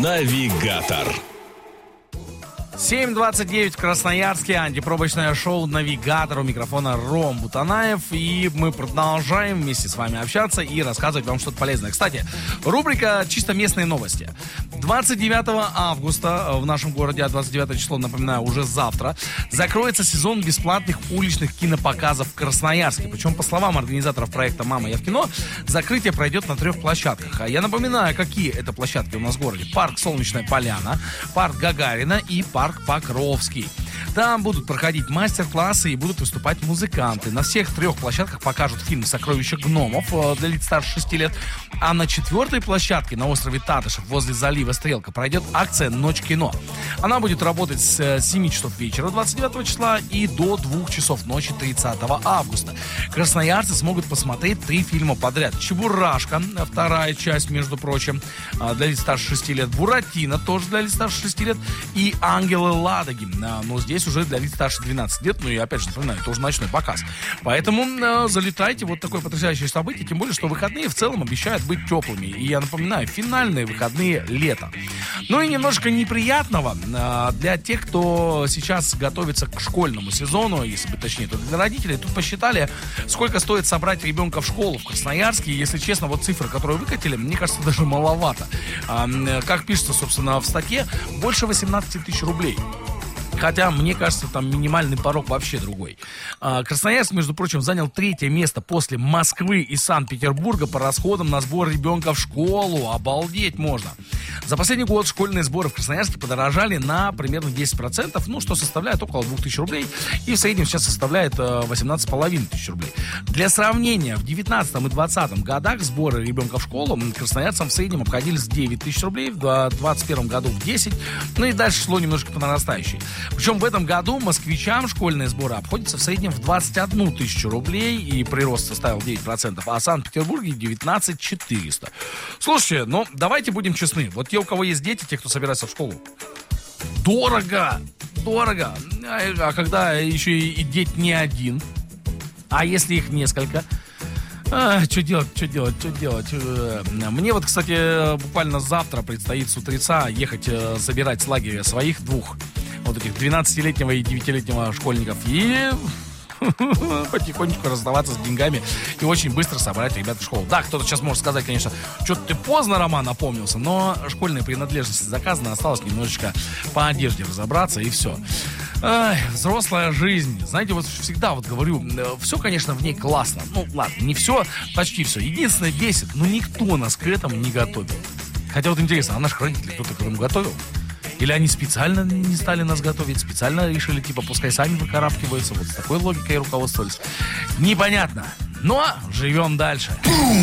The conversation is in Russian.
Навигатор. 7:29 в Красноярске. Антипробочное шоу «Навигатор». У микрофона Ром Бутанаев. И мы продолжаем вместе с вами общаться и рассказывать вам что-то полезное. Кстати, рубрика «Чисто местные новости». 29 августа в нашем городе, а 29 число, напоминаю, уже завтра, закроется сезон бесплатных уличных кинопоказов в Красноярске. Причем, по словам организаторов проекта «Мама, я в кино», закрытие пройдет на 3 площадках. А я напоминаю, какие это площадки у нас в городе. Парк «Солнечная поляна», парк Гагарина и парк Покровский. Там будут проходить мастер-классы и будут выступать музыканты. На всех 3 площадках покажут фильм «Сокровища гномов» для лиц старше 6 лет. А на 4 площадке на острове Татышев возле залива Стрелка пройдет акция «Ночь кино». Она будет работать с 7 часов вечера 29 числа и до 2 часов ночи 30 августа. Красноярцы смогут посмотреть 3 фильма подряд. «Чебурашка», 2 часть, между прочим, для лиц старше 6 лет. «Буратино», тоже для лиц старше 6 лет. И «Ангелы Ладоги», но здесь уже для лиц старше 12 лет. Ну и опять же, напоминаю, это уже ночной показ. Поэтому залетайте, вот такое потрясающее событие. Тем более, что выходные в целом обещают быть теплыми. И я напоминаю, финальные выходные лета. Ну и немножко неприятного для тех, кто сейчас готовится к школьному сезону, если быть точнее, то для родителей. Тут посчитали, сколько стоит собрать ребенка в школу в Красноярске. И, если честно, вот цифры, которые выкатили, мне кажется, даже маловато. Как пишется, собственно, в статье, больше 18 тысяч рублей. Хотя, мне кажется, там минимальный порог вообще другой. Красноярск, между прочим, занял 3-е место после Москвы и Санкт-Петербурга по расходам на сбор ребенка в школу. Обалдеть можно. За последний год школьные сборы в Красноярске подорожали на примерно 10%, ну, что составляет около 2000 рублей. И в среднем сейчас составляет 18,5 тысяч рублей. Для сравнения, в 2019 и 2020 годах сборы ребенка в школу красноярцам в среднем обходились 9 тысяч рублей, в 2021 году в 10, ну и дальше шло немножко по нарастающей. Причем в этом году москвичам школьные сборы обходятся в среднем в 21 тысячу рублей, и прирост составил 9%, а в Санкт-Петербурге 19 400. Слушайте, ну давайте будем честны. Вот те, у кого есть дети, те, кто собирается в школу, дорого. А когда еще и дети не один, а если их несколько? Что делать? Мне вот, кстати, буквально завтра предстоит с утреца ехать забирать с лагеря своих 2 вот этих 12-летнего и 9-летнего школьников и потихонечку расставаться с деньгами и очень быстро собрать ребят в школу. Да, кто-то сейчас может сказать, конечно, что-то ты поздно, Роман, опомнился, но школьные принадлежности заказаны, осталось немножечко по одежде разобраться и все. Ай, взрослая жизнь. Знаете, вот всегда вот говорю, все, конечно, в ней классно. Ну, ладно, не все, почти все. Единственное, бесит, но никто нас к этому не готовил. Хотя вот интересно, а наших родителей кто-то к этому готовил? Или они специально не стали нас готовить, специально решили, типа, пускай сами выкарабкиваются, вот с такой логикой руководствовались. Непонятно. Но живем дальше.